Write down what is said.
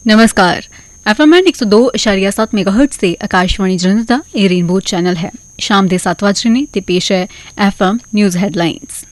नमस्कार। FM 102.7 megahertz से आकाशवाणी जनता ਇਹ ਰੇਨਬੋ ਚੈਨਲ ਹੈ। शाम ਦੇ 7 ਵਜ ਰਹੇ ਨੇ ਤੇ ਪੇਸ਼ ਹੈ FM ਨਿਊਜ਼ ਹੈਡਲਾਈਨਸ।